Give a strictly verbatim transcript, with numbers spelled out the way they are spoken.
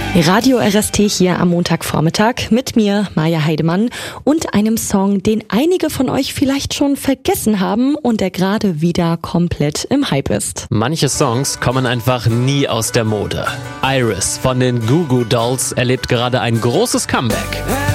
Radio R S T hier am Montagvormittag mit mir, Maja Heidemann, und einem Song, den einige von euch vielleicht schon vergessen haben und der gerade wieder komplett im Hype ist. Manche Songs kommen einfach nie aus der Mode. Iris von den Goo Goo Dolls erlebt gerade ein großes Comeback.